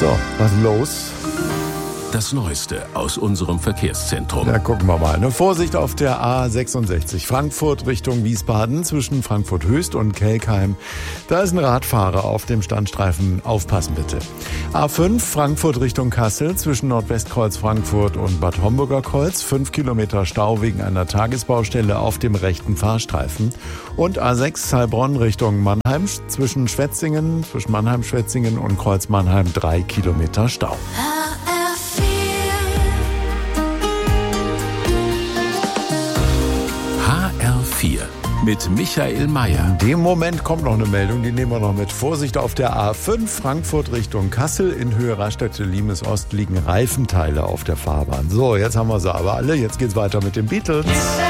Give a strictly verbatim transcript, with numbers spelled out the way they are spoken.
So, was ist los? Das Neueste aus unserem Verkehrszentrum. Da gucken wir mal. Eine Vorsicht auf der A sechsundsechzig. Frankfurt Richtung Wiesbaden zwischen Frankfurt Höchst und Kelkheim. Da ist ein Radfahrer auf dem Standstreifen. Aufpassen bitte. A fünf Frankfurt Richtung Kassel zwischen Nordwestkreuz Frankfurt und Bad Homburger Kreuz. Fünf Kilometer Stau wegen einer Tagesbaustelle auf dem rechten Fahrstreifen. Und A sechs Heilbronn Richtung Mannheim zwischen Schwetzingen, zwischen Mannheim-Schwetzingen und Kreuz Mannheim. Drei Kilometer Stau. H R vier mit Michael Mayer. In dem Moment kommt noch eine Meldung, die nehmen wir noch mit. Vorsicht auf der A fünf Frankfurt Richtung Kassel. In Höhe Raststätte-Limes Ost liegen Reifenteile auf der Fahrbahn. So, jetzt haben wir sie aber alle. Jetzt geht's weiter mit den Beatles.